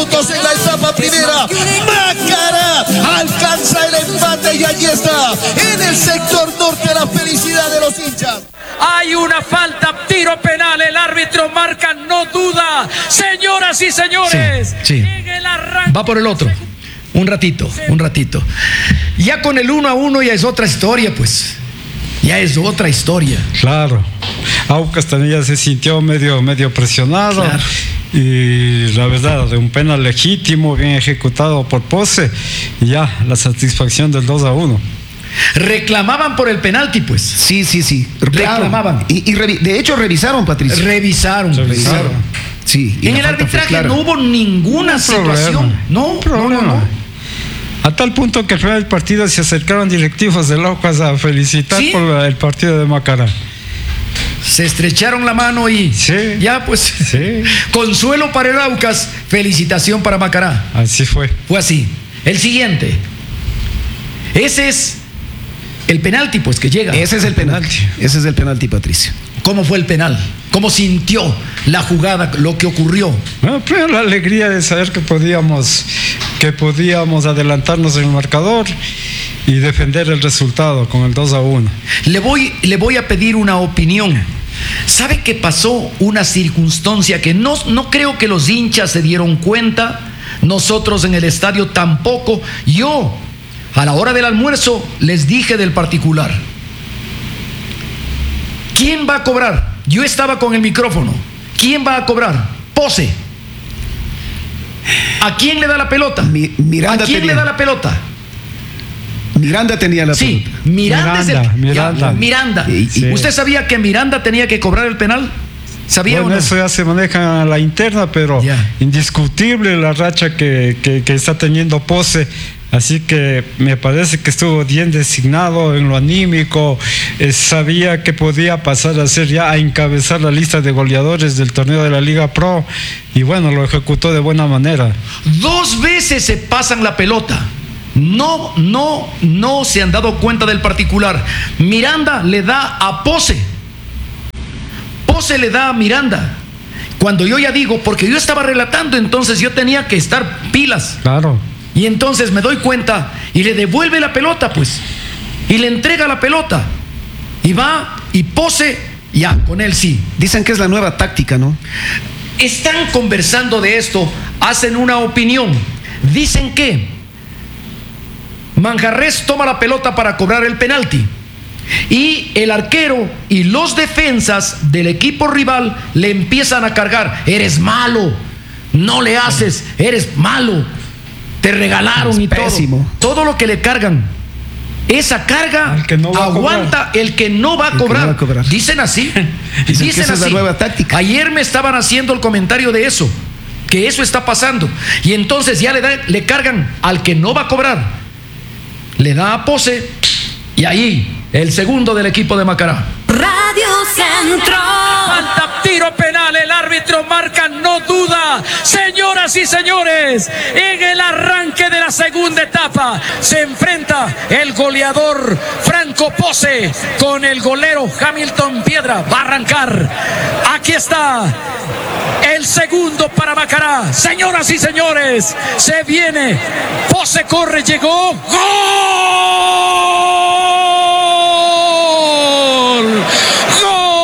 minutos en la etapa primera. Macará alcanza el empate y allí está, en el sector norte, la felicidad de los hinchas. Hay una falta, tiro penal, el árbitro marca, no duda. Señoras y señores, sí. en el arranque... Va por el otro. Un ratito. Ya con el 1-1 ya es otra historia, pues. Ya es otra historia. Claro. Aucas también ya se sintió medio presionado. Claro. Y la verdad, de un penal legítimo, bien ejecutado por Pose, y ya la satisfacción del 2-1. Reclamaban por el penalti, pues. Sí. Reclamaban. Y de hecho revisaron, Patricio. Revisaron. Sí. En el arbitraje no hubo ninguna situación. No. A tal punto que al final del partido se acercaron directivos del Aucas a felicitar ¿Sí? por el partido de Macará. Se estrecharon la mano y Sí. ya pues. Sí. Consuelo para el Aucas, felicitación para Macará. Así fue. Fue así. El siguiente. Ese es el penalti, pues, que llega. Ese es el penalti, Patricio. ¿Cómo fue el penal? ¿Cómo sintió la jugada, lo que ocurrió? Bueno, primero la alegría de saber que podíamos adelantarnos en el marcador y defender el resultado con el 2-1. Le voy a pedir una opinión. ¿Sabe que pasó una circunstancia que no creo que los hinchas se dieron cuenta? Nosotros en el estadio tampoco. Yo, a la hora del almuerzo, les dije del particular. ¿Quién va a cobrar? Yo estaba con el micrófono. ¿Quién va a cobrar? Pose. ¿A quién le da la pelota? Miranda ¿A quién le da la pelota? Miranda tenía la pelota. Sí, Miranda. Sí. ¿Usted sabía que Miranda tenía que cobrar el penal? ¿Sabía Bueno, o no? eso ya se maneja a la interna, pero indiscutible la racha que está teniendo Pose. Así que me parece que estuvo bien designado en lo anímico. Sabía que podía pasar a ser a encabezar la lista de goleadores del torneo de la Liga Pro. Y bueno, lo ejecutó de buena manera. 2 veces se pasan la pelota. No se han dado cuenta del particular. Miranda le da a Pose. Pose le da a Miranda. Cuando yo ya digo, porque yo estaba relatando, entonces yo tenía que estar pilas. Claro. Y entonces me doy cuenta y le devuelve la pelota, pues. Y le entrega la pelota. Y va y Pose, ya, con él sí. Dicen que es la nueva táctica, ¿no? Están conversando de esto, hacen una opinión. Dicen que Manjarrés toma la pelota para cobrar el penalti. Y el arquero y los defensas del equipo rival le empiezan a cargar. Eres malo, no le haces, eres malo. Te regalaron y pésimo. Todo lo que le cargan. Esa carga aguanta el que no va a cobrar. Dicen así. Dicen que esa es la nueva táctica. Ayer me estaban haciendo el comentario de eso, que eso está pasando. Y entonces ya le cargan al que no va a cobrar. Le da a Pose y ahí el segundo del equipo de Macará. Radio Centro. Falta, tiro penal, el árbitro marca, no duda. Señoras y señores, en el arranque de la segunda etapa se enfrenta el goleador Franco Pose con el golero Hamilton Piedra. Va a arrancar. Aquí está el segundo para Macará. Señoras y señores, se viene. Pose corre, llegó. ¡Gol!